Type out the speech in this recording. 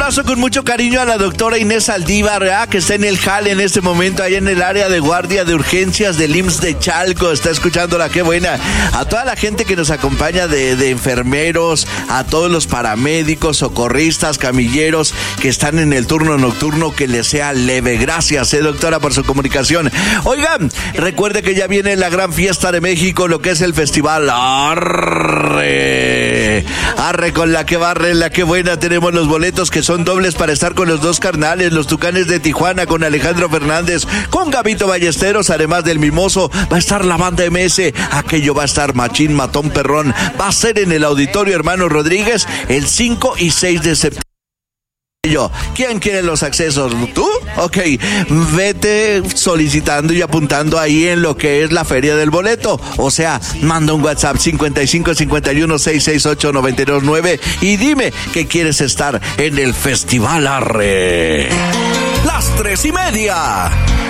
abrazo con mucho cariño a la doctora Inés Saldívar, ¿verdad? Que está en el JAL en este momento, ahí en el área de guardia de urgencias del IMSS de Chalco. Está escuchándola, qué buena. A toda la gente que nos acompaña de enfermeros, a todos los paramédicos, socorristas, camilleros que están en el turno nocturno, que les sea leve. Gracias, doctora, por su comunicación. Oigan, recuerde que ya viene la gran fiesta de México, lo que es el festival Arre. Arre con la que barre, la que buena. Tenemos los boletos que son dobles para estar con los dos carnales, los Tucanes de Tijuana, con Alejandro Fernández, con Gabito Ballesteros, además del Mimoso. Va a estar la banda MS, aquello va a estar machín, matón, perrón. Va a ser en el Auditorio Hermano Rodríguez el 5 y 6 de septiembre. ¿Quién quiere los accesos? ¿Tú? Ok, vete solicitando y apuntando ahí en lo que es la feria del boleto. O sea, manda un WhatsApp 55 51 668 929 y dime que quieres estar en el Festival Arre. Las 3:30.